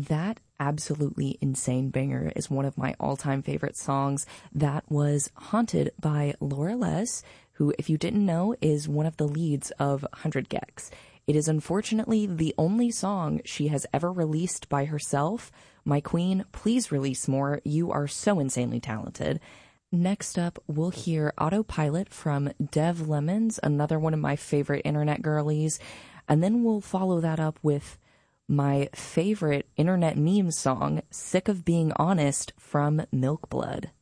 That absolutely insane banger is one of my all-time favorite songs. That was Haunted by Laura Les, who, if you didn't know, is one of the leads of 100 gecs. It is unfortunately the only song she has ever released by herself. My queen, please release more. You are so insanely talented. Next up, we'll hear Autopilot from Dev Lemons, another one of my favorite internet girlies. And then we'll follow that up with my favorite internet meme song, Sick of Being Honest, from Milk Blood.